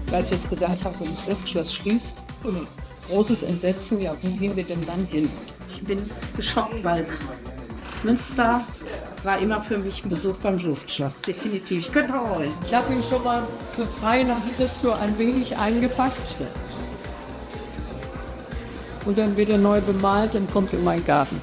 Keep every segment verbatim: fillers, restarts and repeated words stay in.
Als ich jetzt gesagt habe, so das Luftschloss schließt, großes Entsetzen, ja, wo gehen wir denn dann hin? Ich bin geschockt, weil Münster war immer für mich ein Besuch beim Luftschloss, definitiv. Ich könnte heulen. Ich habe ihn schon mal für Weihnachten das so ein wenig eingepackt. Und dann wird er neu bemalt und kommt in meinen Garten.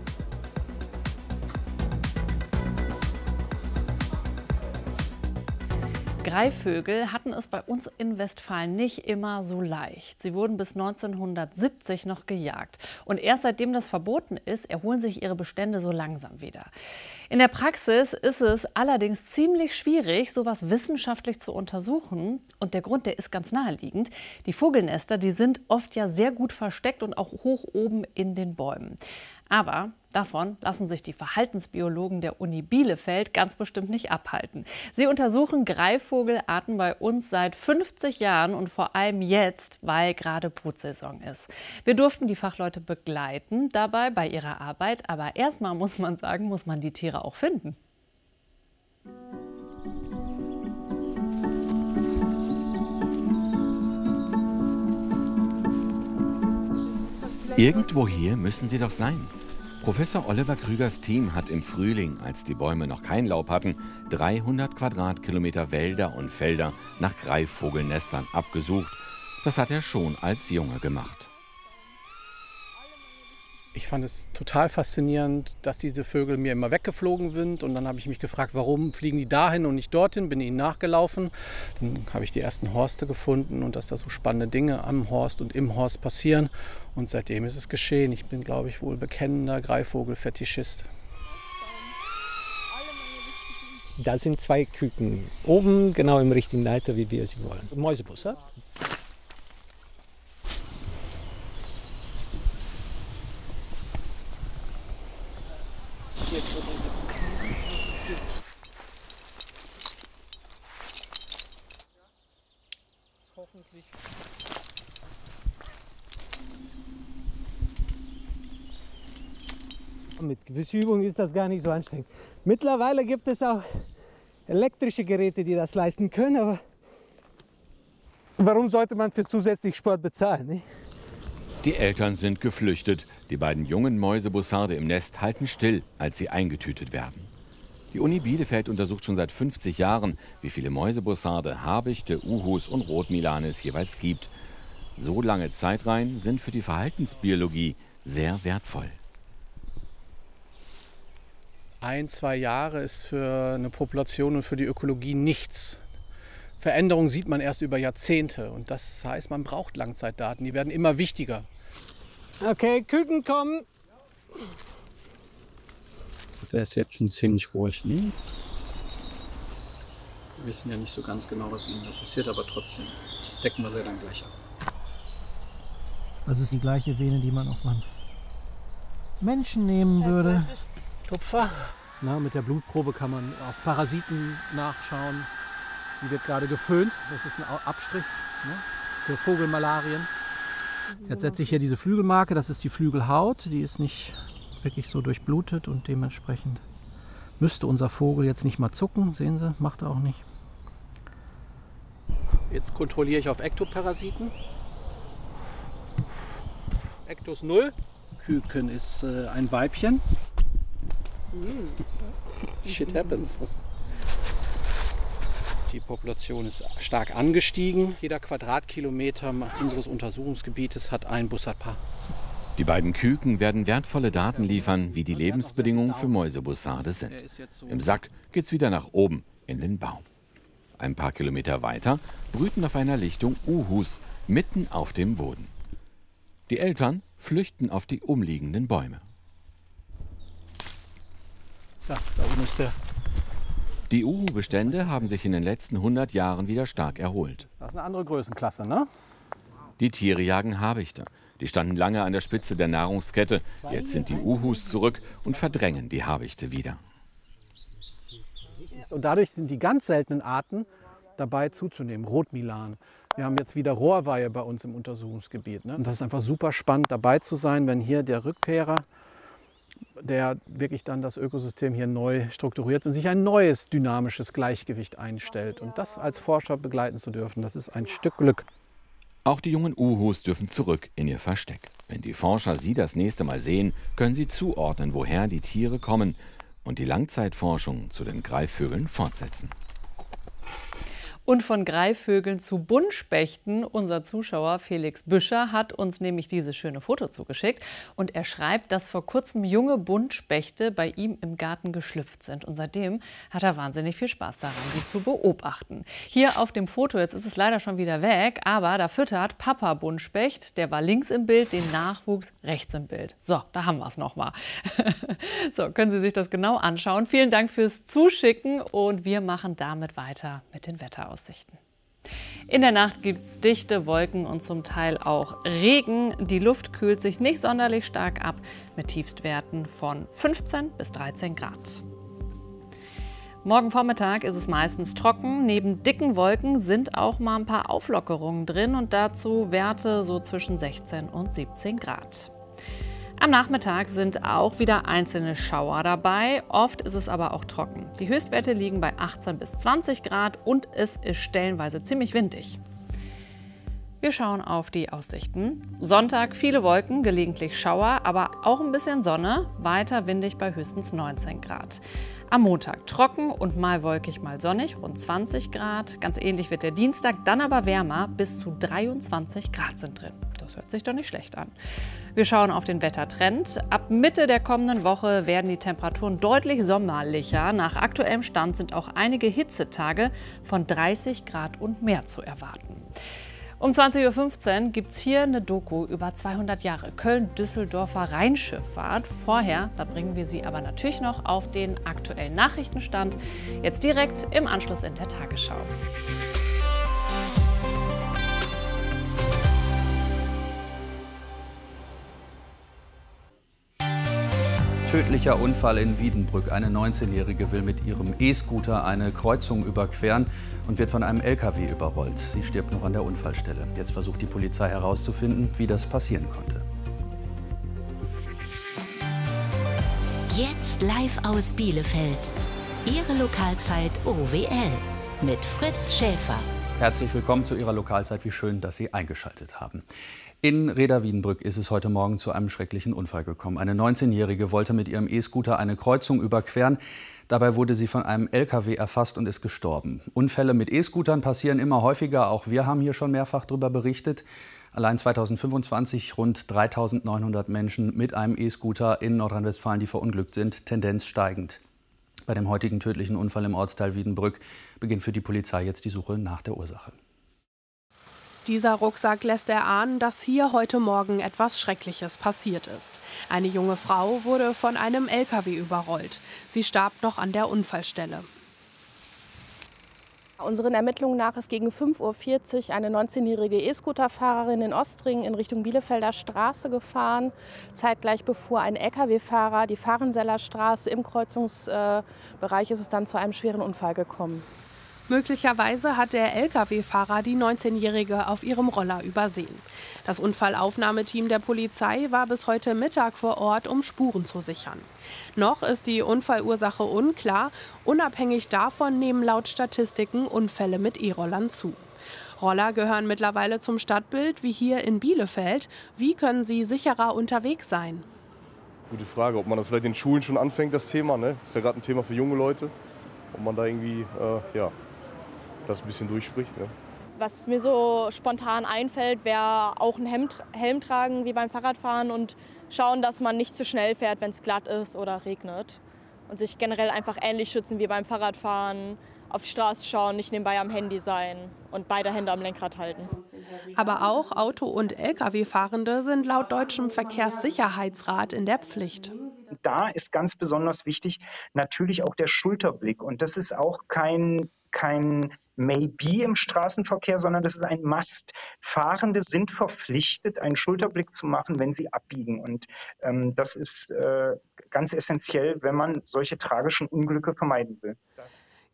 Greifvögel hatten es bei uns in Westfalen nicht immer so leicht. Sie wurden bis neunzehnhundertsiebzig noch gejagt. Und erst seitdem das verboten ist, erholen sich ihre Bestände so langsam wieder. In der Praxis ist es allerdings ziemlich schwierig, sowas wissenschaftlich zu untersuchen. Und der Grund, der ist ganz naheliegend. Die Vogelnester, die sind oft ja sehr gut versteckt und auch hoch oben in den Bäumen. Aber davon lassen sich die Verhaltensbiologen der Uni Bielefeld ganz bestimmt nicht abhalten. Sie untersuchen Greifvogelarten bei uns seit fünfzig Jahren und vor allem jetzt, weil gerade Brutsaison ist. Wir durften die Fachleute begleiten dabei bei ihrer Arbeit, aber erstmal muss man sagen, muss man die Tiere auch finden. Irgendwo hier müssen sie doch sein. Professor Oliver Krügers Team hat im Frühling, als die Bäume noch kein Laub hatten, dreihundert Quadratkilometer Wälder und Felder nach Greifvogelnestern abgesucht. Das hat er schon als Junge gemacht. Ich fand es total faszinierend, dass diese Vögel mir immer weggeflogen sind. Und dann habe ich mich gefragt, warum fliegen die dahin und nicht dorthin? Bin ihnen nachgelaufen. Dann habe ich die ersten Horste gefunden und dass da so spannende Dinge am Horst und im Horst passieren. Und seitdem ist es geschehen. Ich bin, glaube ich, wohl bekennender Greifvogel-Fetischist. Da sind zwei Küken. Oben genau im richtigen Leiter, wie wir sie wollen. Mäusebussard. Jetzt wird diese hoffentlich. Mit gewisser Übung ist das gar nicht so anstrengend. Mittlerweile gibt es auch elektrische Geräte, die das leisten können, aber warum sollte man für zusätzlich Sport bezahlen, nicht? Die Eltern sind geflüchtet. Die beiden jungen Mäusebussarde im Nest halten still, als sie eingetütet werden. Die Uni Bielefeld untersucht schon seit fünfzig Jahren, wie viele Mäusebussarde, Habichte, Uhus und Rotmilane es jeweils gibt. So lange Zeitreihen sind für die Verhaltensbiologie sehr wertvoll. Ein, zwei Jahre ist für eine Population und für die Ökologie nichts. Veränderungen sieht man erst über Jahrzehnte und das heißt, man braucht Langzeitdaten, die werden immer wichtiger. Okay, Küken kommen. Der ist jetzt schon ziemlich ruhig, ne? Wir wissen ja nicht so ganz genau, was ihnen da passiert, aber trotzdem decken wir sie dann gleich ab. Das ist die gleiche Vene, die man auch von Menschen nehmen würde. Tupfer. Na, mit der Blutprobe kann man auf Parasiten nachschauen. Die wird gerade geföhnt. Das ist ein Abstrich, ne, für Vogelmalarien. Jetzt setze ich hier diese Flügelmarke. Das ist die Flügelhaut. Die ist nicht wirklich so durchblutet und dementsprechend müsste unser Vogel jetzt nicht mal zucken. Sehen Sie, macht er auch nicht. Jetzt kontrolliere ich auf Ektoparasiten. Ektos null. Küken ist äh, ein Weibchen. Shit happens. Die Population ist stark angestiegen. Jeder Quadratkilometer unseres Untersuchungsgebietes hat ein Bussardpaar. Die beiden Küken werden wertvolle Daten liefern, wie die Lebensbedingungen für Mäusebussarde sind. Im Sack geht's wieder nach oben in den Baum. Ein paar Kilometer weiter brüten auf einer Lichtung Uhus mitten auf dem Boden. Die Eltern flüchten auf die umliegenden Bäume. Da, da oben ist der. Die Uhu-Bestände haben sich in den letzten hundert Jahren wieder stark erholt. Das ist eine andere Größenklasse, ne? Die Tiere jagen Habichte. Die standen lange an der Spitze der Nahrungskette. Jetzt sind die Uhus zurück und verdrängen die Habichte wieder. Und dadurch sind die ganz seltenen Arten dabei zuzunehmen. Rotmilan. Wir haben jetzt wieder Rohrweihe bei uns im Untersuchungsgebiet. Ne? Und das ist einfach super spannend dabei zu sein, wenn hier der Rückkehrer der wirklich dann das Ökosystem hier neu strukturiert und sich ein neues dynamisches Gleichgewicht einstellt. Und das als Forscher begleiten zu dürfen, das ist ein Stück Glück. Auch die jungen Uhus dürfen zurück in ihr Versteck. Wenn die Forscher sie das nächste Mal sehen, können sie zuordnen, woher die Tiere kommen und die Langzeitforschung zu den Greifvögeln fortsetzen. Und von Greifvögeln zu Buntspechten. Unser Zuschauer Felix Büscher hat uns nämlich dieses schöne Foto zugeschickt. Und er schreibt, dass vor kurzem junge Buntspechte bei ihm im Garten geschlüpft sind. Und seitdem hat er wahnsinnig viel Spaß daran, sie zu beobachten. Hier auf dem Foto, jetzt ist es leider schon wieder weg, aber da füttert Papa Buntspecht, der war links im Bild, den Nachwuchs rechts im Bild. So, da haben wir es nochmal. So, können Sie sich das genau anschauen. Vielen Dank fürs Zuschicken und wir machen damit weiter mit den Wetteraussichten. In der Nacht gibt es dichte Wolken und zum Teil auch Regen. Die Luft kühlt sich nicht sonderlich stark ab mit Tiefstwerten von fünfzehn bis dreizehn Grad. Morgen Vormittag ist es meistens trocken. Neben dicken Wolken sind auch mal ein paar Auflockerungen drin und dazu Werte so zwischen sechzehn und siebzehn Grad. Am Nachmittag sind auch wieder einzelne Schauer dabei, oft ist es aber auch trocken. Die Höchstwerte liegen bei achtzehn bis zwanzig Grad und es ist stellenweise ziemlich windig. Wir schauen auf die Aussichten. Sonntag viele Wolken, gelegentlich Schauer, aber auch ein bisschen Sonne, weiter windig bei höchstens neunzehn Grad. Am Montag trocken und mal wolkig, mal sonnig, rund zwanzig Grad. Ganz ähnlich wird der Dienstag, dann aber wärmer, bis zu dreiundzwanzig Grad sind drin. Das hört sich doch nicht schlecht an. Wir schauen auf den Wettertrend. Ab Mitte der kommenden Woche werden die Temperaturen deutlich sommerlicher. Nach aktuellem Stand sind auch einige Hitzetage von dreißig Grad und mehr zu erwarten. Um zwanzig Uhr fünfzehn gibt es hier eine Doku über zweihundert Jahre Köln-Düsseldorfer Rheinschifffahrt. Vorher, da bringen wir Sie aber natürlich noch auf den aktuellen Nachrichtenstand. Jetzt direkt im Anschluss in der Tagesschau. Tödlicher Unfall in Wiedenbrück. Eine neunzehnjährige will mit ihrem E-Scooter eine Kreuzung überqueren und wird von einem L K W überrollt. Sie stirbt noch an der Unfallstelle. Jetzt versucht die Polizei herauszufinden, wie das passieren konnte. Jetzt live aus Bielefeld. Ihre Lokalzeit O W L mit Fritz Schäfer. Herzlich willkommen zu Ihrer Lokalzeit. Wie schön, dass Sie eingeschaltet haben. In Rheda-Wiedenbrück ist es heute Morgen zu einem schrecklichen Unfall gekommen. Eine neunzehnjährige wollte mit ihrem E-Scooter eine Kreuzung überqueren. Dabei wurde sie von einem L K W erfasst und ist gestorben. Unfälle mit E-Scootern passieren immer häufiger. Auch wir haben hier schon mehrfach darüber berichtet. Allein zweitausendfünfundzwanzig rund dreitausendneunhundert Menschen mit einem E-Scooter in Nordrhein-Westfalen, die verunglückt sind. Tendenz steigend. Bei dem heutigen tödlichen Unfall im Ortsteil Wiedenbrück beginnt für die Polizei jetzt die Suche nach der Ursache. Dieser Rucksack lässt erahnen, dass hier heute Morgen etwas Schreckliches passiert ist. Eine junge Frau wurde von einem L K W überrollt. Sie starb noch an der Unfallstelle. Unseren Ermittlungen nach ist gegen fünf Uhr vierzig eine neunzehnjährige E-Scooter-Fahrerin in Ostring in Richtung Bielefelder Straße gefahren. Zeitgleich befuhr ein L K W-Fahrer die Fahrenseller Straße. Im Kreuzungsbereich ist es dann zu einem schweren Unfall gekommen. Möglicherweise hat der L K W-Fahrer die neunzehnjährige auf ihrem Roller übersehen. Das Unfallaufnahmeteam der Polizei war bis heute Mittag vor Ort, um Spuren zu sichern. Noch ist die Unfallursache unklar. Unabhängig davon nehmen laut Statistiken Unfälle mit E-Rollern zu. Roller gehören mittlerweile zum Stadtbild, wie hier in Bielefeld. Wie können sie sicherer unterwegs sein? Gute Frage, ob man das vielleicht in Schulen schon anfängt, das Thema. Ne? Ist ja gerade ein Thema für junge Leute. Ob man da irgendwie, äh, ja, das ein bisschen durchspricht. Ne? Was mir so spontan einfällt, wäre auch ein Helm, Helm tragen wie beim Fahrradfahren und schauen, dass man nicht zu schnell fährt, wenn es glatt ist oder regnet. Und sich generell einfach ähnlich schützen wie beim Fahrradfahren, auf die Straße schauen, nicht nebenbei am Handy sein und beide Hände am Lenkrad halten. Aber auch Auto- und L K W-Fahrende sind laut deutschem Verkehrssicherheitsrat in der Pflicht. Da ist ganz besonders wichtig natürlich auch der Schulterblick. Und das ist auch kein, kein Maybe im Straßenverkehr, sondern das ist ein Must. Fahrende sind verpflichtet, einen Schulterblick zu machen, wenn sie abbiegen. Und ähm, das ist äh, ganz essentiell, wenn man solche tragischen Unglücke vermeiden will. Das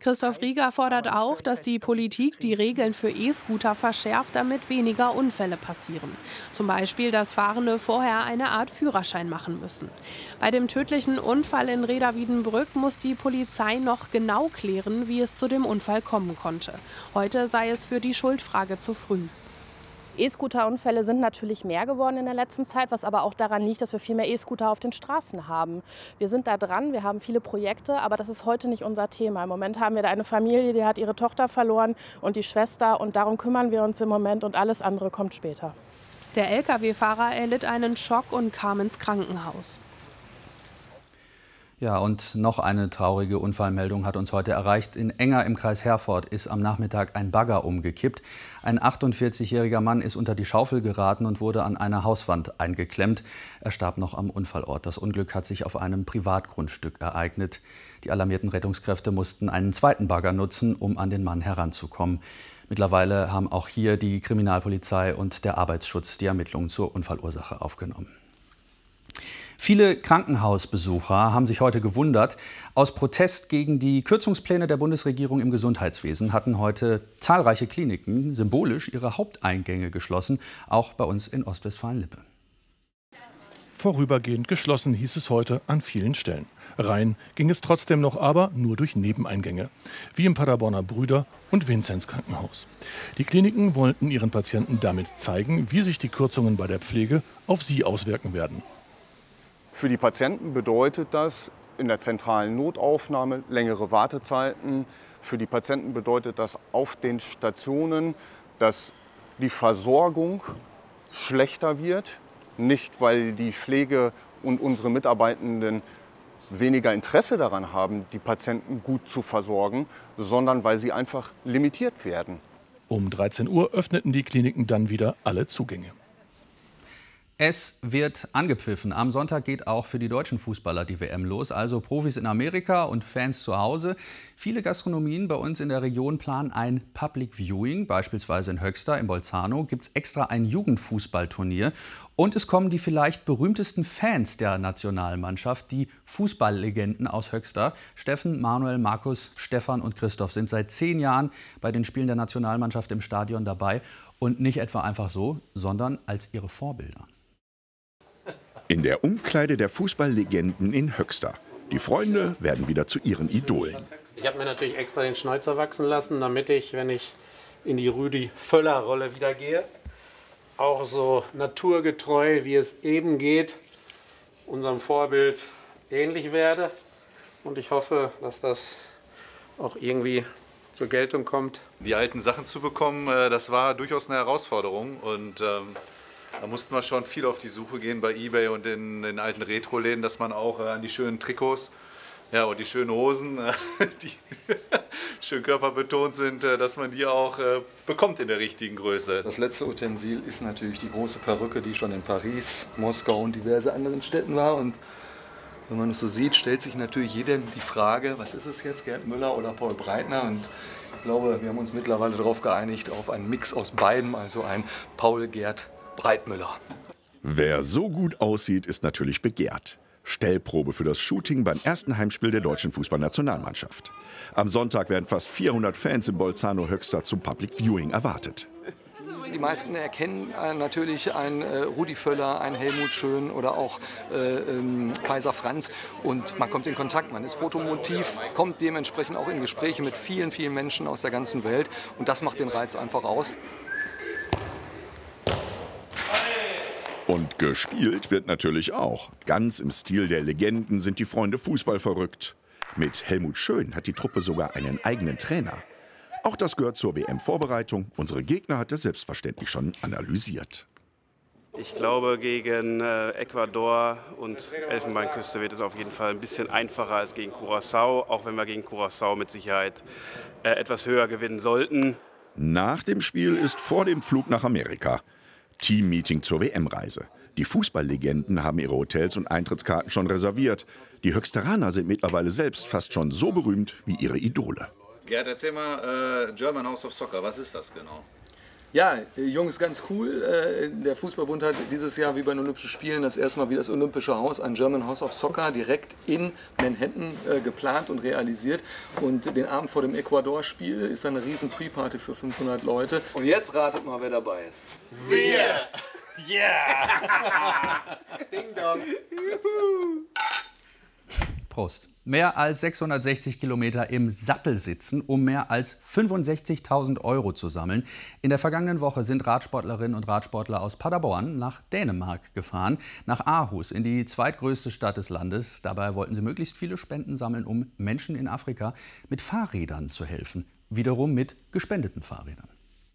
Christoph Rieger fordert auch, dass die Politik die Regeln für E-Scooter verschärft, damit weniger Unfälle passieren. Zum Beispiel, dass Fahrende vorher eine Art Führerschein machen müssen. Bei dem tödlichen Unfall in Reda-Wiedenbrück muss die Polizei noch genau klären, wie es zu dem Unfall kommen konnte. Heute sei es für die Schuldfrage zu früh. E-Scooter-Unfälle sind natürlich mehr geworden in der letzten Zeit, was aber auch daran liegt, dass wir viel mehr E-Scooter auf den Straßen haben. Wir sind da dran, wir haben viele Projekte, aber das ist heute nicht unser Thema. Im Moment haben wir da eine Familie, die hat ihre Tochter verloren und die Schwester und darum kümmern wir uns im Moment und alles andere kommt später. Der L K W-Fahrer erlitt einen Schock und kam ins Krankenhaus. Ja, und noch eine traurige Unfallmeldung hat uns heute erreicht. In Enger im Kreis Herford ist am Nachmittag ein Bagger umgekippt. Ein achtundvierzigjähriger Mann ist unter die Schaufel geraten und wurde an einer Hauswand eingeklemmt. Er starb noch am Unfallort. Das Unglück hat sich auf einem Privatgrundstück ereignet. Die alarmierten Rettungskräfte mussten einen zweiten Bagger nutzen, um an den Mann heranzukommen. Mittlerweile haben auch hier die Kriminalpolizei und der Arbeitsschutz die Ermittlungen zur Unfallursache aufgenommen. Viele Krankenhausbesucher haben sich heute gewundert. Aus Protest gegen die Kürzungspläne der Bundesregierung im Gesundheitswesen hatten heute zahlreiche Kliniken symbolisch ihre Haupteingänge geschlossen, auch bei uns in Ostwestfalen-Lippe. Vorübergehend geschlossen hieß es heute an vielen Stellen. Rein ging es trotzdem noch, aber nur durch Nebeneingänge, wie im Paderborner Brüder- und Vinzenz-Krankenhaus. Die Kliniken wollten ihren Patienten damit zeigen, wie sich die Kürzungen bei der Pflege auf sie auswirken werden. Für die Patienten bedeutet das in der zentralen Notaufnahme längere Wartezeiten. Für die Patienten bedeutet das auf den Stationen, dass die Versorgung schlechter wird. Nicht, weil die Pflege und unsere Mitarbeitenden weniger Interesse daran haben, die Patienten gut zu versorgen, sondern weil sie einfach limitiert werden. Um dreizehn Uhr öffneten die Kliniken dann wieder alle Zugänge. Es wird angepfiffen. Am Sonntag geht auch für die deutschen Fußballer die W M los. Also Profis in Amerika und Fans zu Hause. Viele Gastronomien bei uns in der Region planen ein Public Viewing. Beispielsweise in Höxter im Bolzano gibt es extra ein Jugendfußballturnier. Und es kommen die vielleicht berühmtesten Fans der Nationalmannschaft, die Fußballlegenden aus Höxter. Steffen, Manuel, Markus, Stefan und Christoph sind seit zehn Jahren bei den Spielen der Nationalmannschaft im Stadion dabei. Und nicht etwa einfach so, sondern als ihre Vorbilder. In der Umkleide der Fußballlegenden in Höxter. Die Freunde werden wieder zu ihren Idolen. Ich habe mir natürlich extra den Schnäuzer wachsen lassen, damit ich, wenn ich in die Rüdi-Völler-Rolle wieder gehe, auch so naturgetreu, wie es eben geht, unserem Vorbild ähnlich werde. Und ich hoffe, dass das auch irgendwie zur Geltung kommt. Die alten Sachen zu bekommen, das war durchaus eine Herausforderung. Und ähm, da mussten wir schon viel auf die Suche gehen bei eBay und in den alten Retro-Läden, dass man auch äh, an die schönen Trikots, ja, und die schönen Hosen, äh, die schön körperbetont sind, äh, dass man die auch äh, bekommt in der richtigen Größe. Das letzte Utensil ist natürlich die große Perücke, die schon in Paris, Moskau und diverse anderen Städten war. Und wenn man es so sieht, stellt sich natürlich jedem die Frage, was ist es jetzt, Gerd Müller oder Paul Breitner? Und ich glaube, wir haben uns mittlerweile darauf geeinigt, auf einen Mix aus beidem, also ein Paul-Gerd Breitmüller. Wer so gut aussieht, ist natürlich begehrt. Stellprobe für das Shooting beim ersten Heimspiel der deutschen Fußballnationalmannschaft. Am Sonntag werden fast vierhundert Fans im Bolzano Höxter zum Public Viewing erwartet. Die meisten erkennen äh, natürlich einen äh, Rudi Völler, einen Helmut Schön oder auch äh, ähm, Kaiser Franz. Und man kommt in Kontakt, man ist Fotomotiv, kommt dementsprechend auch in Gespräche mit vielen, vielen Menschen aus der ganzen Welt. Und das macht den Reiz einfach aus. Und gespielt wird natürlich auch. Ganz im Stil der Legenden sind die Freunde Fußball verrückt. Mit Helmut Schön hat die Truppe sogar einen eigenen Trainer. Auch das gehört zur W M-Vorbereitung. Unsere Gegner hat er selbstverständlich schon analysiert. Ich glaube, gegen äh, Ecuador und Elfenbeinküste wird es auf jeden Fall ein bisschen einfacher als gegen Curaçao. Auch wenn wir gegen Curaçao mit Sicherheit äh, etwas höher gewinnen sollten. Nach dem Spiel ist vor dem Flug nach Amerika Teammeeting zur W M-Reise. Die Fußballlegenden haben ihre Hotels und Eintrittskarten schon reserviert. Die Höxteraner sind mittlerweile selbst fast schon so berühmt wie ihre Idole. Gerd, erzähl mal, äh, German House of Soccer, was ist das genau? Ja, Jungs, ganz cool. Der Fußballbund hat dieses Jahr wie bei den Olympischen Spielen das erste Mal wie das Olympische Haus, ein German House of Soccer, direkt in Manhattan geplant und realisiert. Und den Abend vor dem Ecuador-Spiel ist dann eine riesen Pre-Party für fünfhundert Leute. Und jetzt ratet mal, wer dabei ist. Wir! Yeah! Ding dong! Prost. Mehr als sechshundertsechzig Kilometer im Sattel sitzen, um mehr als fünfundsechzigtausend Euro zu sammeln. In der vergangenen Woche sind Radsportlerinnen und Radsportler aus Paderborn nach Dänemark gefahren, nach Aarhus, in die zweitgrößte Stadt des Landes. Dabei wollten sie möglichst viele Spenden sammeln, um Menschen in Afrika mit Fahrrädern zu helfen. Wiederum mit gespendeten Fahrrädern.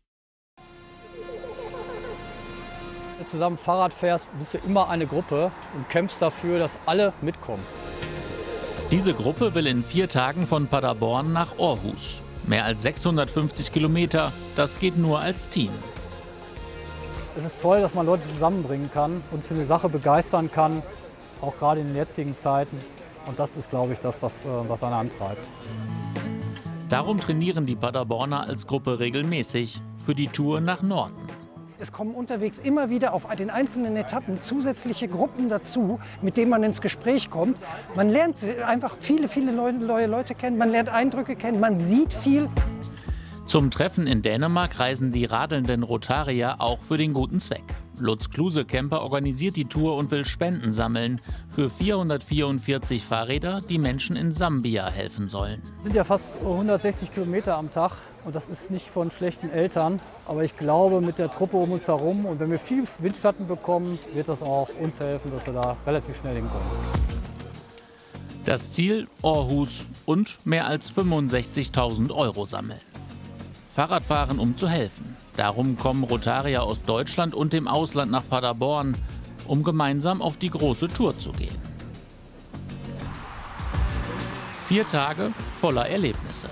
Wenn du zusammen Fahrrad fährst, bist du immer eine Gruppe und kämpfst dafür, dass alle mitkommen. Diese Gruppe will in vier Tagen von Paderborn nach Aarhus. Mehr als sechshundertfünfzig Kilometer, das geht nur als Team. Es ist toll, dass man Leute zusammenbringen kann und für eine Sache begeistern kann, auch gerade in den jetzigen Zeiten. Und das ist, glaube ich, das, was, was einen antreibt. Darum trainieren die Paderborner als Gruppe regelmäßig für die Tour nach Norden. Es kommen unterwegs immer wieder auf den einzelnen Etappen zusätzliche Gruppen dazu, mit denen man ins Gespräch kommt. Man lernt einfach viele, viele neue Leute kennen, man lernt Eindrücke kennen, man sieht viel. Zum Treffen in Dänemark reisen die radelnden Rotarier auch für den guten Zweck. Lutz Kluse-Kemper organisiert die Tour und will Spenden sammeln für vierhundertvierundvierzig Fahrräder, die Menschen in Sambia helfen sollen. Es sind ja fast hundertsechzig Kilometer am Tag und das ist nicht von schlechten Eltern. Aber ich glaube, mit der Truppe um uns herum und wenn wir viel Windschatten bekommen, wird das auch uns helfen, dass wir da relativ schnell hinkommen. Das Ziel: Aarhus und mehr als fünfundsechzigtausend Euro sammeln. Fahrradfahren, um zu helfen. Darum kommen Rotarier aus Deutschland und dem Ausland nach Paderborn, um gemeinsam auf die große Tour zu gehen. Vier Tage voller Erlebnisse.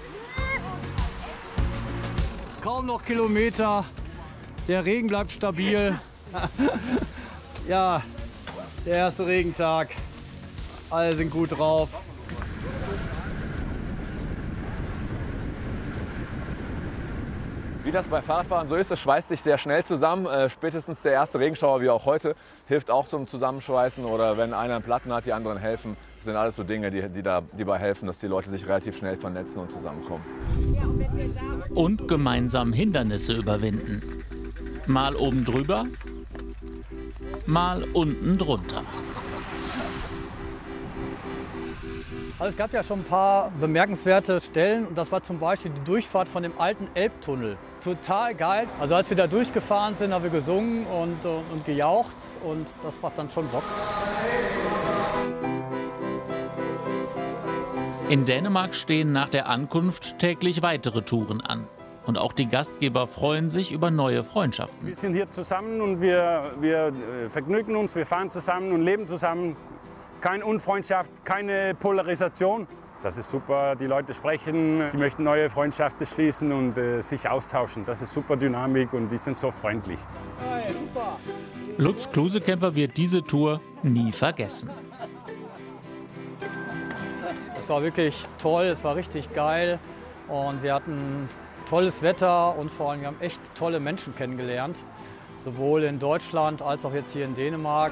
Kaum noch Kilometer, der Regen bleibt stabil. Ja, der erste Regentag, alle sind gut drauf. Wie das bei Fahrradfahren so ist, es schweißt sich sehr schnell zusammen. Äh, spätestens der erste Regenschauer, wie auch heute, hilft auch zum Zusammenschweißen. Oder wenn einer einen Platten hat, die anderen helfen. Das sind alles so Dinge, die, die dabei helfen, dass die Leute sich relativ schnell vernetzen und zusammenkommen. Und gemeinsam Hindernisse überwinden. Mal oben drüber, mal unten drunter. Also es gab ja schon ein paar bemerkenswerte Stellen und das war zum Beispiel die Durchfahrt von dem alten Elbtunnel. Total geil. Also als wir da durchgefahren sind, haben wir gesungen und, und, und gejaucht und das macht dann schon Bock. In Dänemark stehen nach der Ankunft täglich weitere Touren an. Und auch die Gastgeber freuen sich über neue Freundschaften. Wir sind hier zusammen und wir, wir vergnügen uns, wir fahren zusammen und leben zusammen. Keine Unfreundschaft, keine Polarisation. Das ist super, die Leute sprechen, die möchten neue Freundschaften schließen und äh, sich austauschen. Das ist super Dynamik und die sind so freundlich. Hey, super. Lutz Kluse-Kemper wird diese Tour nie vergessen. Es war wirklich toll, es war richtig geil und wir hatten tolles Wetter und vor allem wir haben echt tolle Menschen kennengelernt. Sowohl in Deutschland als auch jetzt hier in Dänemark.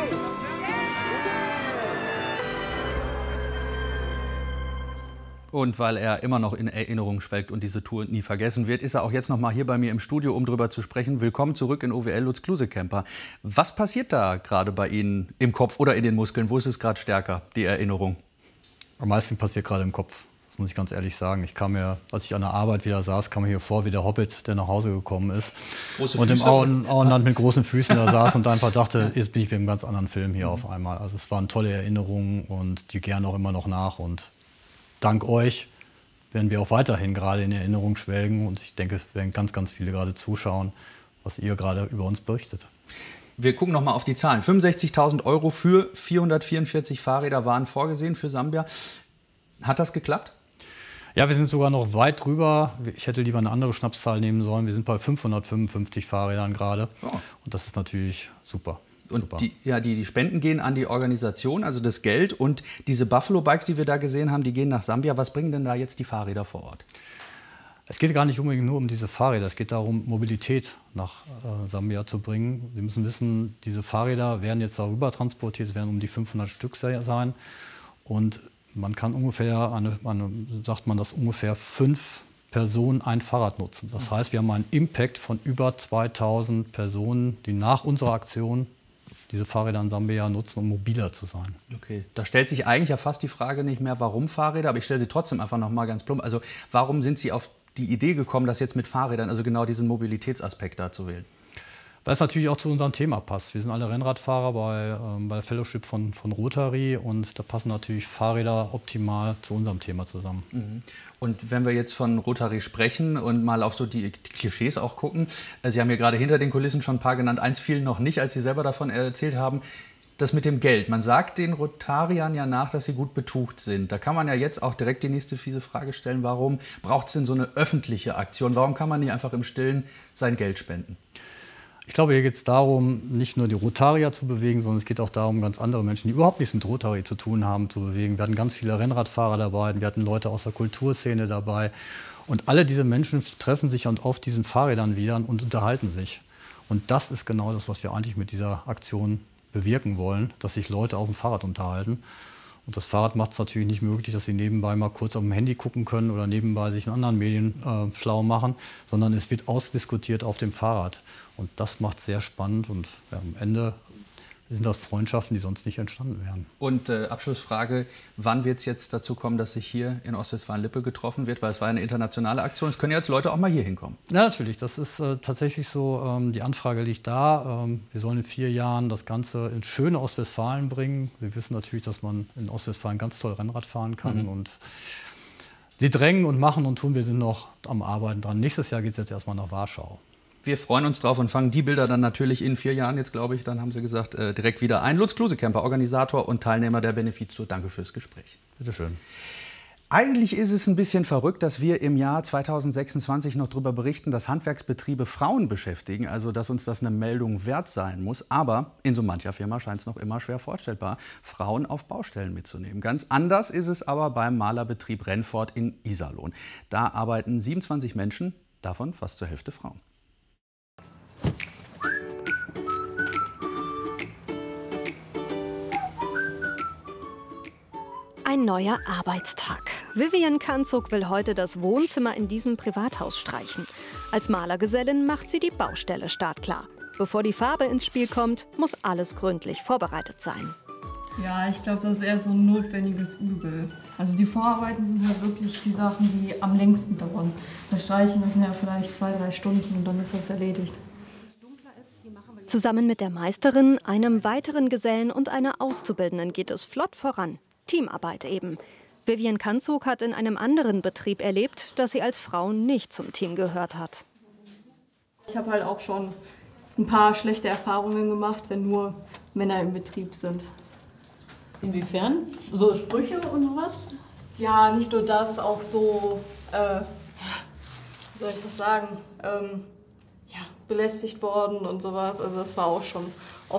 Und weil er immer noch in Erinnerung schwelgt und diese Tour nie vergessen wird, ist er auch jetzt noch mal hier bei mir im Studio, um drüber zu sprechen. Willkommen zurück in O W L, Lutz Kluse-Kemper. Was passiert da gerade bei Ihnen im Kopf oder in den Muskeln? Wo ist es gerade stärker, die Erinnerung? Am meisten passiert gerade im Kopf. Das muss ich ganz ehrlich sagen. Ich kam mir, als ich an der Arbeit wieder saß, kam mir hier vor wie der Hobbit, der nach Hause gekommen ist. Große und Füße. Im Auen, Auenland mit großen Füßen da saß und einfach dachte, jetzt bin ich wie im ganz anderen Film hier auf einmal. Also es waren tolle Erinnerungen und die gern auch immer noch nach. Und dank euch werden wir auch weiterhin gerade in Erinnerung schwelgen. Und ich denke, es werden ganz, ganz viele gerade zuschauen, was ihr gerade über uns berichtet. Wir gucken noch mal auf die Zahlen. fünfundsechzigtausend Euro für vierhundertvierundvierzig Fahrräder waren vorgesehen für Sambia. Hat das geklappt? Ja, wir sind sogar noch weit drüber. Ich hätte lieber eine andere Schnapszahl nehmen sollen. Wir sind bei fünfhundertfünfundfünfzig Fahrrädern gerade. Oh. Und das ist natürlich super. Und super. Die, ja, die, die Spenden gehen an die Organisation, also das Geld. Und diese Buffalo Bikes, die wir da gesehen haben, die gehen nach Sambia. Was bringen denn da jetzt die Fahrräder vor Ort? Es geht gar nicht unbedingt nur um diese Fahrräder, es geht darum, Mobilität nach äh, Sambia zu bringen. Sie müssen wissen, diese Fahrräder werden jetzt darüber transportiert, es werden um die fünfhundert Stück sein. Und man kann ungefähr, eine, eine, sagt man, dass ungefähr fünf Personen ein Fahrrad nutzen. Das heißt, wir haben einen Impact von über zweitausend Personen, die nach unserer Aktion diese Fahrräder in Sambia nutzen, um mobiler zu sein. Okay, da stellt sich eigentlich ja fast die Frage nicht mehr, warum Fahrräder, aber ich stelle sie trotzdem einfach noch mal ganz plump. Also warum sind Sie auf die Idee gekommen, das jetzt mit Fahrrädern, also genau diesen Mobilitätsaspekt da zu wählen? Weil es natürlich auch zu unserem Thema passt. Wir sind alle Rennradfahrer bei, ähm, bei der Fellowship von, von Rotary und da passen natürlich Fahrräder optimal zu unserem Thema zusammen. Mhm. Und wenn wir jetzt von Rotary sprechen und mal auf so die Klischees auch gucken, Sie haben ja gerade hinter den Kulissen schon ein paar genannt, eins fiel noch nicht, als Sie selber davon erzählt haben, das mit dem Geld. Man sagt den Rotariern ja nach, dass sie gut betucht sind. Da kann man ja jetzt auch direkt die nächste fiese Frage stellen, warum braucht es denn so eine öffentliche Aktion? Warum kann man nicht einfach im Stillen sein Geld spenden? Ich glaube, hier geht es darum, nicht nur die Rotarier zu bewegen, sondern es geht auch darum, ganz andere Menschen, die überhaupt nichts mit Rotary zu tun haben, zu bewegen. Wir hatten ganz viele Rennradfahrer dabei, wir hatten Leute aus der Kulturszene dabei. Und alle diese Menschen treffen sich und auf diesen Fahrrädern wieder und unterhalten sich. Und das ist genau das, was wir eigentlich mit dieser Aktion bewirken wollen, dass sich Leute auf dem Fahrrad unterhalten. Und das Fahrrad macht es natürlich nicht möglich, dass sie nebenbei mal kurz auf dem Handy gucken können oder nebenbei sich in anderen Medien äh, schlau machen, sondern es wird ausdiskutiert auf dem Fahrrad. Und das macht es sehr spannend und ja, am Ende sind das Freundschaften, die sonst nicht entstanden wären. Und äh, Abschlussfrage, wann wird es jetzt dazu kommen, dass sich hier in Ostwestfalen-Lippe getroffen wird? Weil es war eine internationale Aktion, es können jetzt Leute auch mal hier hinkommen. Ja, natürlich, das ist äh, tatsächlich so, ähm, die Anfrage liegt da. Ähm, wir sollen in vier Jahren das Ganze in schöne Ostwestfalen bringen. Sie wissen natürlich, dass man in Ostwestfalen ganz toll Rennrad fahren kann. Mhm. Und sie drängen und machen und tun, wir sind noch am Arbeiten dran. Nächstes Jahr geht es jetzt erstmal nach Warschau. Wir freuen uns drauf und fangen die Bilder dann natürlich in vier Jahren, jetzt glaube ich, dann haben Sie gesagt, äh, direkt wieder ein. Lutz Klusekemper, Organisator und Teilnehmer der Benefiz-Tour. Danke fürs Gespräch. Bitte schön. Eigentlich ist es ein bisschen verrückt, dass wir im Jahr zweitausendsechsundzwanzig noch darüber berichten, dass Handwerksbetriebe Frauen beschäftigen, also dass uns das eine Meldung wert sein muss. Aber in so mancher Firma scheint es noch immer schwer vorstellbar, Frauen auf Baustellen mitzunehmen. Ganz anders ist es aber beim Malerbetrieb Rennfort in Iserlohn. Da arbeiten siebenundzwanzig Menschen, davon fast zur Hälfte Frauen. Ein neuer Arbeitstag. Vivian Kanzug will heute das Wohnzimmer in diesem Privathaus streichen. Als Malergesellin macht sie die Baustelle startklar. Bevor die Farbe ins Spiel kommt, muss alles gründlich vorbereitet sein. Ja, ich glaube, das ist eher so ein notwendiges Übel. Also die Vorarbeiten sind ja wirklich die Sachen, die am längsten dauern. Das Streichen, das sind ja vielleicht zwei, drei Stunden und dann ist das erledigt. Zusammen mit der Meisterin, einem weiteren Gesellen und einer Auszubildenden geht es flott voran. Teamarbeit eben. Vivian Kanzug hat in einem anderen Betrieb erlebt, dass sie als Frau nicht zum Team gehört hat. Ich habe halt auch schon ein paar schlechte Erfahrungen gemacht, wenn nur Männer im Betrieb sind. Inwiefern? So Sprüche und sowas? Ja, nicht nur das, auch so, äh, wie soll ich das sagen, ähm, ja, belästigt worden und sowas. Also das war auch schon